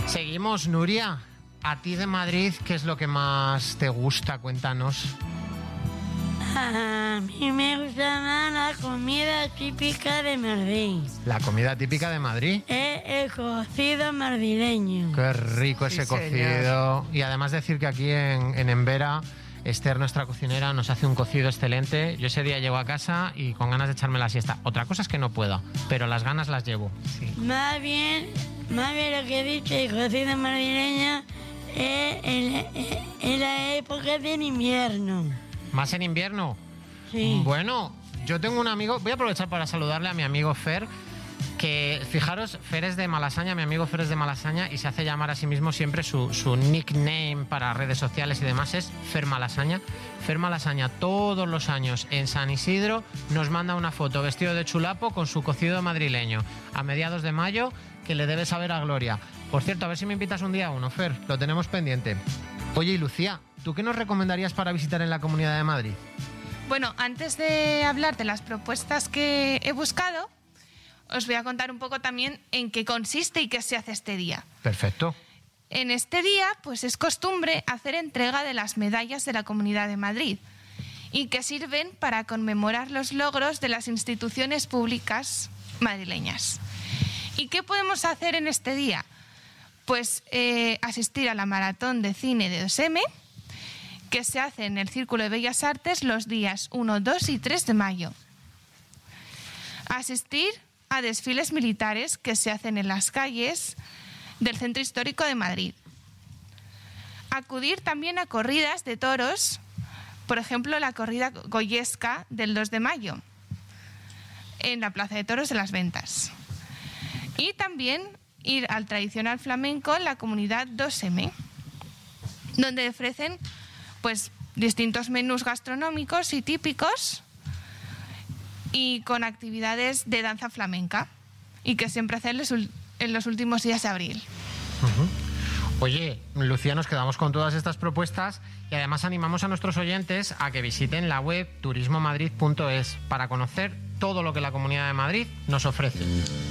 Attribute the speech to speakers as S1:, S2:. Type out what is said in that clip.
S1: Seguimos, Nuria. A ti de Madrid, ¿qué es lo que más te gusta? Cuéntanos.
S2: A mí me gusta más la comida típica de Madrid.
S1: ¿La comida típica de Madrid?
S2: El cocido madrileño.
S1: Qué rico ese cocido. Y además decir que aquí en Embera, Esther, nuestra cocinera, nos hace un cocido excelente. Yo ese día llego a casa y con ganas de echarme la siesta. Otra cosa es que no puedo, pero las ganas las llevo. Sí.
S2: Más bien lo que he dicho, el cocido madrileño en la época del invierno.
S1: ¿Más en invierno?
S2: Sí.
S1: Bueno, yo tengo un amigo, voy a aprovechar para saludarle a mi amigo Fer, que fijaros, Fer es de Malasaña, mi amigo Fer es de Malasaña y se hace llamar a sí mismo siempre su nickname para redes sociales y demás es Fer Malasaña. Fer Malasaña todos los años en San Isidro nos manda una foto vestido de chulapo con su cocido madrileño a mediados de mayo que le debe saber a gloria. Por cierto, a ver si me invitas un día a uno, Fer, lo tenemos pendiente. Oye, y Lucía, ¿tú qué nos recomendarías para visitar en la Comunidad de Madrid?
S3: Bueno, antes de hablar de las propuestas que he buscado, os voy a contar un poco también en qué consiste y qué se hace este día.
S1: Perfecto.
S3: En este día, pues es costumbre hacer entrega de las medallas de la Comunidad de Madrid y que sirven para conmemorar los logros de las instituciones públicas madrileñas. ¿Y qué podemos hacer en este día? Pues asistir a la maratón de cine de 2M, que se hace en el Círculo de Bellas Artes los días 1, 2 y 3 de mayo. Asistir a desfiles militares que se hacen en las calles del Centro Histórico de Madrid. Acudir también a corridas de toros, por ejemplo, la corrida goyesca del 2 de mayo, en la Plaza de Toros de las Ventas. Y también ir al tradicional flamenco en la comunidad 2M, donde ofrecen pues distintos menús gastronómicos y típicos y con actividades de danza flamenca y que siempre hacen en los últimos días de abril.
S1: Oye, Lucía, nos quedamos con todas estas propuestas y además animamos a nuestros oyentes a que visiten la web turismomadrid.es para conocer todo lo que la Comunidad de Madrid nos ofrece.